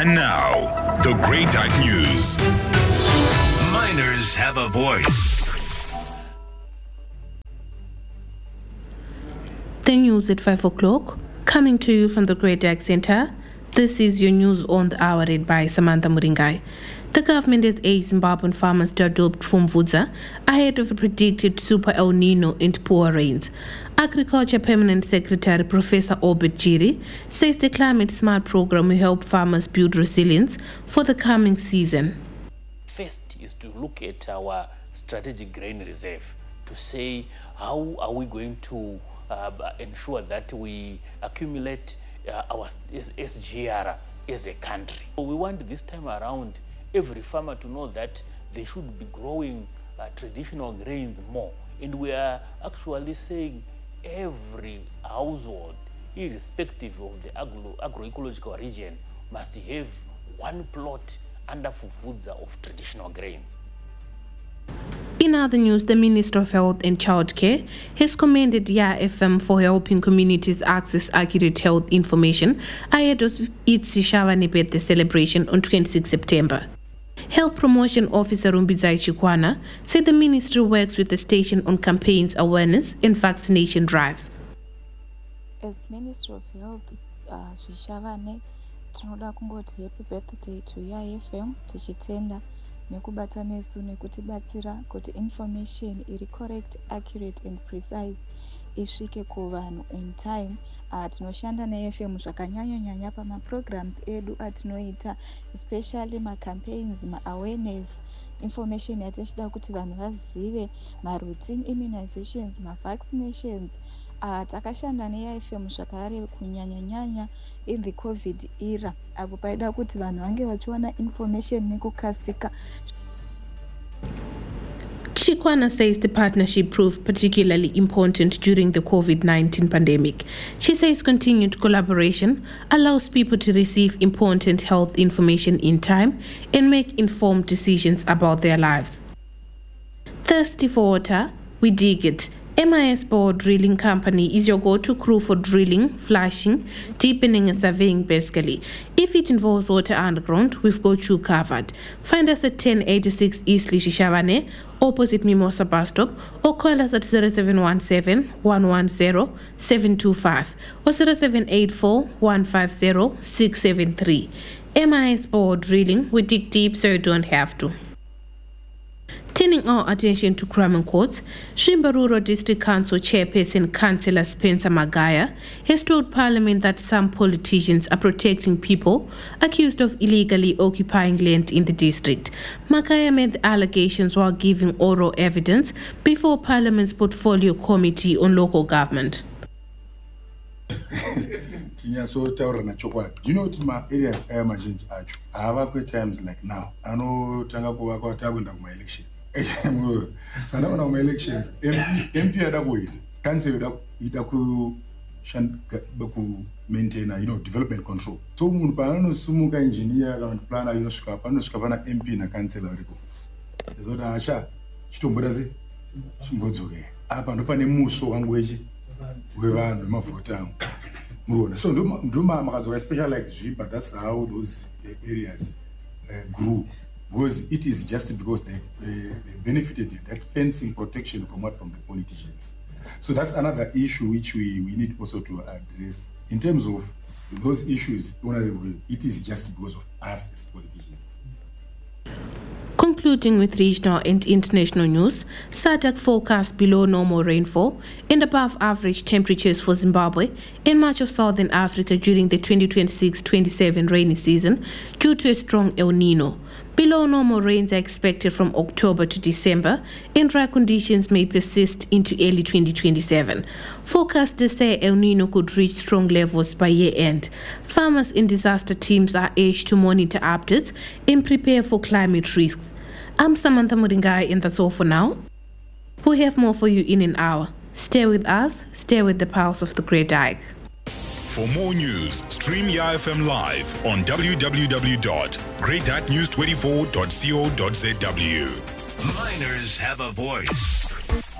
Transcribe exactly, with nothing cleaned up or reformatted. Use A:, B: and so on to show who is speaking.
A: And now, the Great Dyke News. Miners have a voice.
B: The news at five o'clock, coming to you from the Great Dyke Center. This is your news on the hour read by Samantha Muringai. The government has asked Zimbabwean farmers to adopt Fumvudza ahead of a predicted Super El Nino and poor rains. Agriculture Permanent Secretary Professor Obed Jiri says the Climate Smart program will help farmers build resilience for the coming season.
C: First is to look at our strategic grain reserve to say how are we going to uh, ensure that we accumulate uh, our S G R as a country. So we want this time around every farmer to know that they should be growing uh, traditional grains more. And we are actually saying every household, irrespective of the agro agroecological region, must have one plot under Fumvudza of traditional grains.
B: In other news, the Minister of Health and Childcare has commended Y A F M for helping communities access accurate health information ahead of its Sishavane birthday celebration on twenty-sixth September. Health Promotion Officer Rumbizai Chikwana said the ministry works with the station on campaigns, awareness and vaccination drives.
D: As Minister of Health, Sishavane, tinoda kungoti happy birthday to Y A F M, tichitenda nekubata nesu nekutibatsira kuti information iri correct, accurate and precise isvike kuvanhu in time. Uh, tinoshanda na F M zvakanyanya nyanya pama programs edu atinoita, especially ma campaigns, ma awareness information yatachida kuti vanhu vazive, ma routine immunizations, ma vaccinations. Uh, takashanda ne F M zvakare kunyanya nyanya in the COVID era apo paida kuti vanhu vange vachiwana information nekukasika.
B: Chikwana says the partnership proved particularly important during the COVID nineteen pandemic. She says continued collaboration allows people to receive important health information in time and make informed decisions about their lives. Thirsty for water? We dig it. M I S Bore Drilling Company is your go-to crew for drilling, flushing, deepening and surveying basically. If it involves water underground, we've got you covered. Find us at ten eighty-six East Sishavane, opposite Mimosa bus stop, or call us at zero seven one seven, one one zero, seven two five or zero seven eight four, one five zero, six seven three. M I S Bore Drilling, we dig deep so you don't have to. Turning our attention to crime courts, Shimba Rural District Council Chairperson Councillor Spencer Magaya has told Parliament that some politicians are protecting people accused of illegally occupying land in the district. Magaya made the allegations while giving oral evidence before Parliament's Portfolio Committee on Local Government.
E: Do you know what my areas are major? I have times like now. I know Tangaku Wakatagunda my election. So now my elections, M P Adaboy, Council Idaku Shanbaku maintainer, you know, development control. So Munpano Sumuka engineer and planner, you know, Skapano Skavana M P na councillor. The other Asha, Chitombrazi, Shimbozuke. Upon Muso and Weji, we ran the Mafo town. So Duma, especially like G, but that's how those areas uh, grew. Because it is just because they, they, they benefited that fencing protection from what from the politicians. So that's another issue which we, we need also to address. In terms of those issues, it is just because of us as politicians.
B: Concluding with regional and international news, SADC forecast below normal rainfall and above average temperatures for Zimbabwe and much of southern Africa during the twenty twenty-six twenty-seven rainy season due to a strong El Nino. Below normal rains are expected from October to December, and dry conditions may persist into early twenty twenty-seven. Forecasters say El Nino could reach strong levels by year-end. Farmers and disaster teams are urged to monitor updates and prepare for climate risks. I'm Samantha Muringai, and that's all for now. We'll have more for you in an hour. Stay with us, stay with the pulse of the Great Dyke.
A: For more news, stream Y A F M live on w w w dot great dyke news twenty-four dot co dot z w. Miners have a voice.